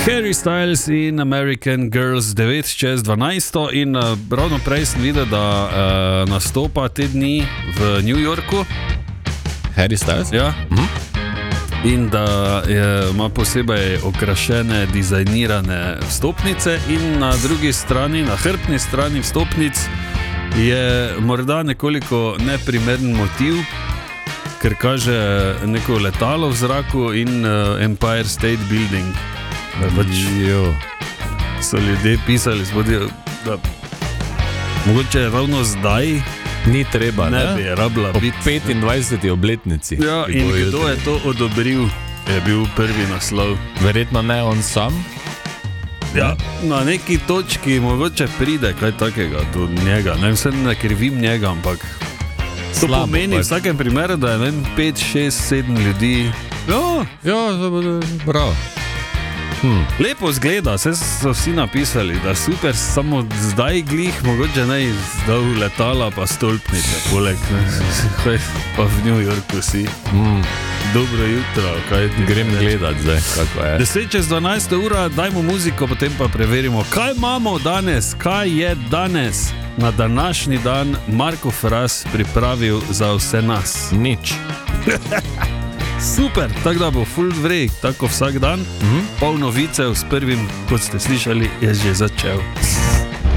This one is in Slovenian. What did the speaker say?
Harry Styles in American Girls 9:12 in ravno prej sem videl, da nastopa te dni v New Yorku. Harry Styles? Ja. In da ima posebej okrašene, dizajnirane vstopnice in na drugi strani, na hrbtni strani vstopnic je morda nekoliko neprimeren motiv, ker kaže neko letalo v zraku in Empire State Building. So ljudje pisali, da mogoče ravno zdaj ni treba, ne bi rabila biti. Po 25. obletnici. Ja, in kdo je to odobril, je bil prvi naslov. Verjetno ne on sam. Ja, na neki točki mogoče pride kaj takega do njega. Ne vem, ne krivim njega, ampak to pomeni v vsakem primeru, da je 5, 6, 7 ljudi. Ja, bravo. Lepo zgleda, vse so vsi napisali, da super, samo zdaj glih, mogoče naj zdal letala pa stolpnice, poleg, pa v New Yorku si. Dobro jutro, kaj ti grem gledat zdaj, kako je. 10:12 ura, dajmo muziko, potem pa preverimo, kaj imamo danes, kaj je danes na današnji dan Marko Fras pripravil za vse nas. Nič. Super, tako da bo full vrej, tako vsak dan. Pol novicev s prvim, kot ste slišali, je že začel.